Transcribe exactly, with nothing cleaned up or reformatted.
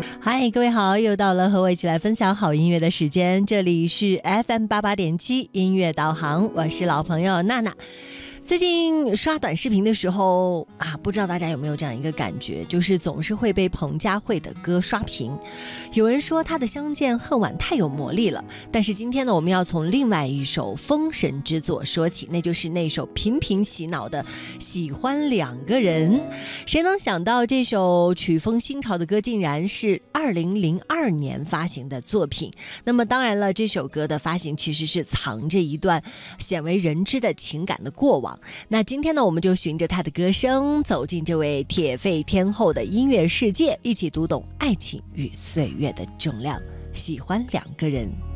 嗨，各位好，又到了和我一起来分享好音乐的时间，这里是 F M 八八点七音乐导航，我是老朋友娜娜。最近刷短视频的时候啊，不知道大家有没有这样一个感觉，就是总是会被彭佳慧的歌刷屏。有人说她的相见恨晚太有魔力了，但是今天呢，我们要从另外一首封神之作说起，那就是那首频频洗脑的《喜欢两个人》。谁能想到这首曲风新潮的歌竟然是二零零二年发行的作品？那么当然了，这首歌的发行其实是藏着一段鲜为人知的情感的过往。那今天呢，我们就循着他的歌声走进这位铁肺天后的音乐世界，一起读懂爱情与岁月的重量。喜欢两个人。